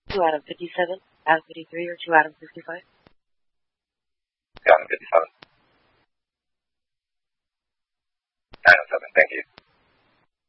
2 Adam 57, Adam 53, or 2 Adam 55? 2 Adam 57. 907, thank you.